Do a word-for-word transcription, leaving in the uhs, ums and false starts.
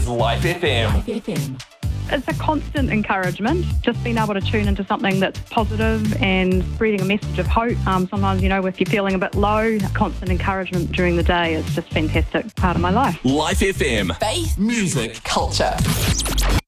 is Life F M. Life F M. It's a constant encouragement, just being able to tune into something that's positive and spreading a message of hope. Um, sometimes, you know, if you're feeling a bit low, constant encouragement during the day is just a fantastic part of my life. Life F M. Faith, Music. culture.